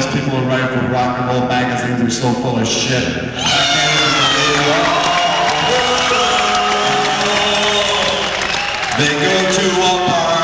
people who write for rock and roll magazines are so full of shit. I can't even believe it. They go to a party.